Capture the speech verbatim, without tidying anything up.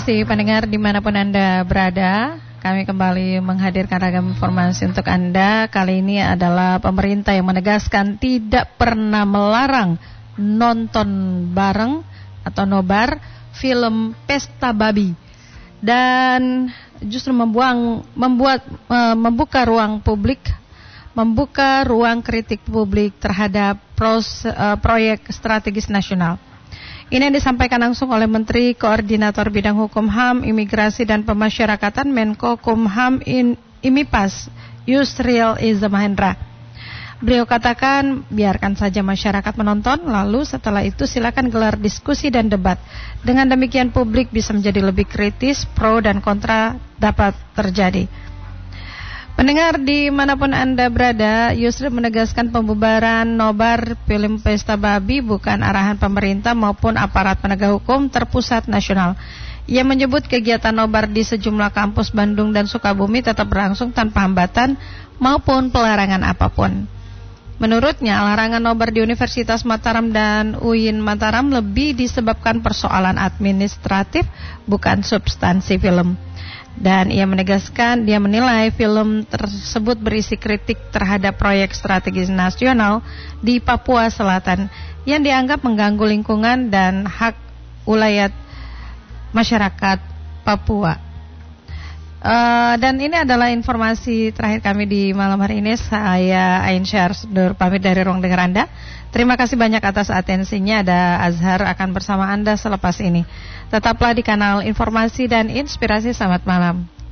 kasih pendengar dimanapun Anda berada, kami kembali menghadirkan ragam informasi untuk Anda. Kali ini adalah pemerintah yang menegaskan tidak pernah melarang nonton bareng atau nobar film Pesta Babi, dan justru membuang, membuat uh, membuka ruang publik, membuka ruang kritik publik terhadap pros, uh, proyek strategis nasional. Ini yang disampaikan langsung oleh Menteri Koordinator Bidang Hukum H A M, Imigrasi dan Pemasyarakatan Menko Kumham in, Imipas, Yusril Iza Mahendra. Beliau katakan, biarkan saja masyarakat menonton, lalu setelah itu silakan gelar diskusi dan debat. Dengan demikian publik bisa menjadi lebih kritis, pro dan kontra dapat terjadi. Pendengar dimanapun Anda berada, Yusril menegaskan pembubaran nobar film Pesta Babi bukan arahan pemerintah maupun aparat penegak hukum terpusat nasional. Ia menyebut kegiatan nobar di sejumlah kampus Bandung dan Sukabumi tetap berlangsung tanpa hambatan maupun pelarangan apapun. Menurutnya, larangan nobar di Universitas Mataram dan U I N Mataram lebih disebabkan persoalan administratif, bukan substansi film. Dan ia menegaskan, dia menilai film tersebut berisi kritik terhadap proyek strategis nasional di Papua Selatan yang dianggap mengganggu lingkungan dan hak ulayat masyarakat Papua. Uh, dan ini adalah informasi terakhir kami di malam hari ini. Saya Ain Syar pamit dari ruang dengar Anda. Terima kasih banyak atas atensinya. Ada Azhar akan bersama Anda selepas ini. Tetaplah di kanal Informasi dan Inspirasi. Selamat malam.